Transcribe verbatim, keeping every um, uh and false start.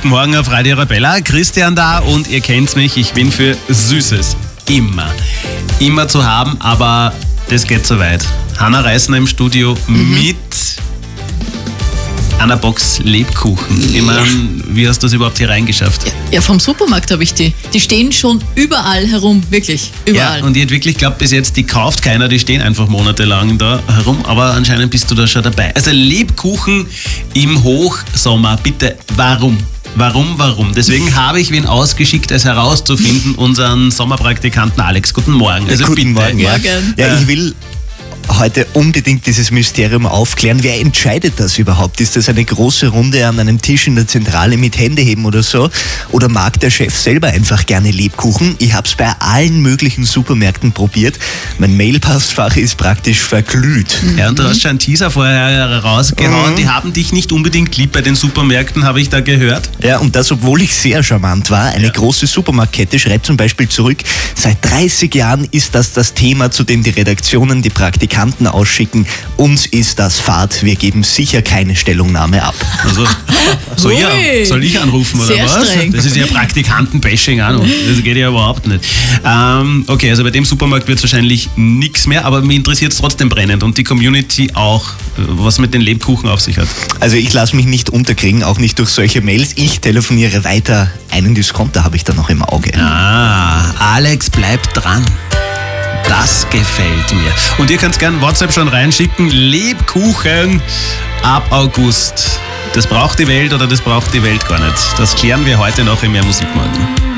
Guten Morgen auf Radio Arabella. Christian da und ihr kennt mich, ich bin für Süßes. Immer. Immer zu haben, aber das geht so weit. Hanna Reisner im Studio mhm. mit einer Box Lebkuchen. Ich meine, wie hast du das überhaupt hier reingeschafft? Ja, ja, vom Supermarkt habe ich die. Die stehen schon überall herum, wirklich, überall. Ja, und ich hätte wirklich geglaubt, bis jetzt, die kauft keiner, die stehen einfach monatelang da herum, aber anscheinend bist du da schon dabei. Also Lebkuchen im Hochsommer, bitte, warum? Warum, warum? Deswegen habe ich wen ausgeschickt, es herauszufinden, unseren Sommerpraktikanten Alex. Guten Morgen. Also Guten bitte. Morgen. Ja. Morgen. Ja, ich will heute unbedingt dieses Mysterium aufklären. Wer entscheidet das überhaupt? Ist das eine große Runde an einem Tisch in der Zentrale mit Händeheben oder so? Oder mag der Chef selber einfach gerne Lebkuchen? Ich habe es bei allen möglichen Supermärkten probiert. Mein Mailpostfach ist praktisch verglüht. Ja, und du hast schon einen Teaser vorher rausgehauen. Mhm. Die haben dich nicht unbedingt lieb bei den Supermärkten, habe ich da gehört. Ja, und das, obwohl ich sehr charmant war. Eine ja. große Supermarktkette schreibt zum Beispiel zurück, seit dreißig Jahren ist das das Thema, zu dem die Redaktionen die Praktikanten ausschicken. Uns ist das Fahrt. Wir geben sicher keine Stellungnahme ab. Also, soll, ich, soll ich anrufen oder Sehr was? Streng. Das ist ja Praktikanten-Bashing auch noch. Das geht ja überhaupt nicht. Ähm, okay, also bei dem Supermarkt wird es wahrscheinlich nichts mehr, aber mich interessiert es trotzdem brennend und die Community auch, was mit den Lebkuchen auf sich hat. Also ich lasse mich nicht unterkriegen, auch nicht durch solche Mails. Ich telefoniere weiter. Einen Discounter habe ich da noch im Auge. Ah, Alex, bleib dran. Das gefällt mir. Und ihr könnt gerne WhatsApp schon reinschicken. Lebkuchen ab August. Das braucht die Welt oder das braucht die Welt gar nicht. Das klären wir heute noch in Mehr Musik morgen.